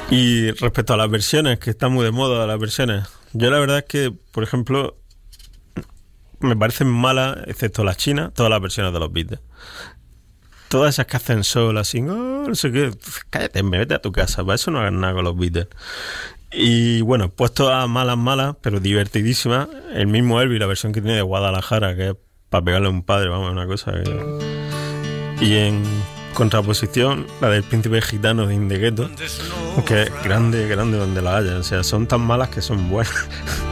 Y respecto a las versiones, que están muy de moda las versiones, yo la verdad es que, por ejemplo, me parecen malas, excepto las chinas, todas las versiones de los Beatles. Todas esas que hacen sol así, no sé qué, cállate, vete a tu casa, para eso no hagan nada con los Beatles. Y bueno, puesto a malas, pero divertidísimas, el mismo Elvis, la versión que tiene de Guadalajara, que es para pegarle a un padre, vamos, una cosa que... Y en contraposición, la del Príncipe Gitano de In The Ghetto, que es grande donde la haya, o sea, son tan malas que son buenas.